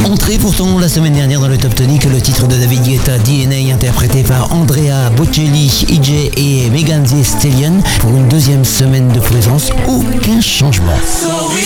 Entré pourtant la semaine dernière dans le Top Tonic, le titre de David Guetta, DNA, interprété par Andrea Bocelli, EJ et Megan Thee Stallion. Pour une deuxième semaine de présence, aucun changement.